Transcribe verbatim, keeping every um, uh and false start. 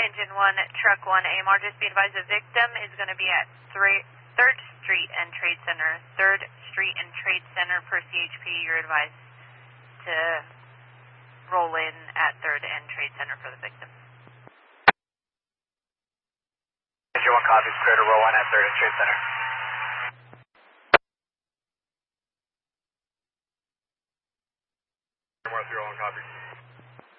Engine one, Truck one, A M R, just be advised the victim is going to be at three, third Street and Trade Center. third Street and Trade Center per C H P. You're advised to roll in at third and Trade Center for the victim. Engine one copies, clear to roll in at third and Trade Center.